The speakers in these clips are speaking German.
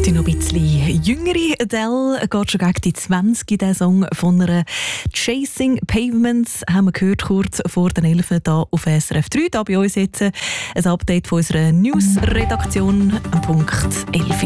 Die noch ein bisschen jüngere Adele geht schon gegen die 20. Der Song von einer «Chasing Pavements» haben wir gehört, kurz vor den 11. hier auf SRF 3. Da bei uns jetzt ein Update von unserer News-Redaktion am Punkt 11.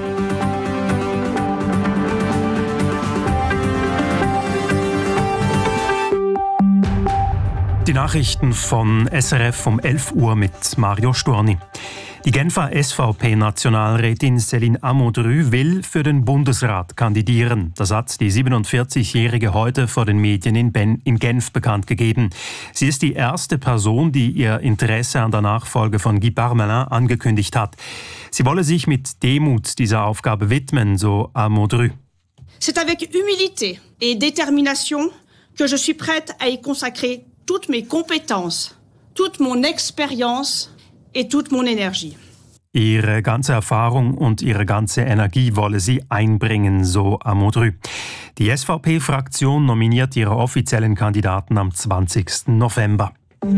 Die Nachrichten von SRF um 11 Uhr mit Mario Storni. Die Genfer SVP-Nationalrätin Céline Amodru will für den Bundesrat kandidieren. Das hat die 47-Jährige heute vor den Medien in Genf bekannt gegeben. Sie ist die erste Person, die ihr Interesse an der Nachfolge von Guy Parmelin angekündigt hat. Sie wolle sich mit Demut dieser Aufgabe widmen, so Amodru. C'est avec humilité et détermination que je suis prête à y consacrer toutes mes compétences, toute mon expérience et toute mon Énergie. Ihre ganze Erfahrung und ihre ganze Energie wolle sie einbringen, so Amodru. Die SVP-Fraktion nominiert ihre offiziellen Kandidaten am 20. November.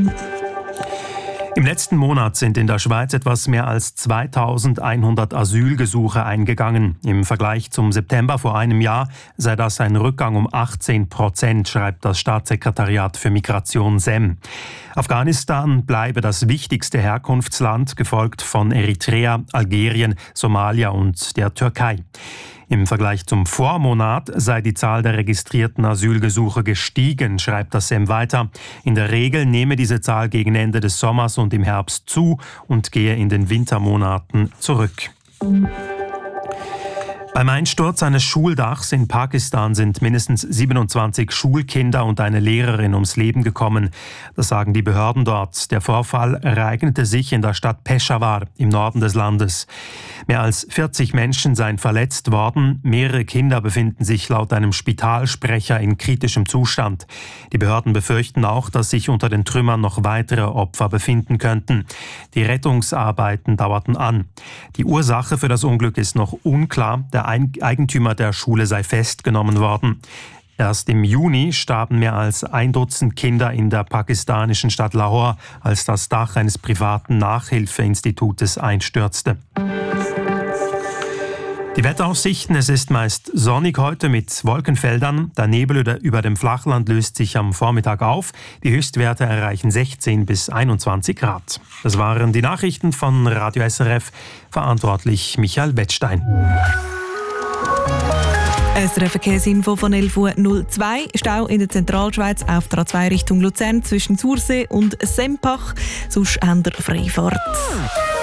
Im letzten Monat sind in der Schweiz etwas mehr als 2100 Asylgesuche eingegangen. Im Vergleich zum September vor einem Jahr sei das ein Rückgang um 18%, schreibt das Staatssekretariat für Migration SEM. Afghanistan bleibe das wichtigste Herkunftsland, gefolgt von Eritrea, Algerien, Somalia und der Türkei. Im Vergleich zum Vormonat sei die Zahl der registrierten Asylgesuche gestiegen, schreibt das SEM weiter. In der Regel nehme diese Zahl gegen Ende des Sommers und im Herbst zu und gehe in den Wintermonaten zurück. Beim Einsturz eines Schuldachs in Pakistan sind mindestens 27 Schulkinder und eine Lehrerin ums Leben gekommen. Das sagen die Behörden dort. Der Vorfall ereignete sich in der Stadt Peshawar im Norden des Landes. Mehr als 40 Menschen seien verletzt worden. Mehrere Kinder befinden sich laut einem Spitalsprecher in kritischem Zustand. Die Behörden befürchten auch, dass sich unter den Trümmern noch weitere Opfer befinden könnten. Die Rettungsarbeiten dauerten an. Die Ursache für das Unglück ist noch unklar. Der Eigentümer der Schule sei festgenommen worden. Erst im Juni starben mehr als 1 Dutzend Kinder in der pakistanischen Stadt Lahore, als das Dach eines privaten Nachhilfeinstitutes einstürzte. Die Wetteraussichten: Es ist meist sonnig heute mit Wolkenfeldern. Der Nebel über dem Flachland löst sich am Vormittag auf. Die Höchstwerte erreichen 16 bis 21 Grad. Das waren die Nachrichten von Radio SRF. Verantwortlich Michael Wettstein. SRF Verkehrsinfo von 11.02 Uhr. Stau in der Zentralschweiz auf der A2 Richtung Luzern zwischen Sursee und Sempach. Sonst habt ihr Freifahrt.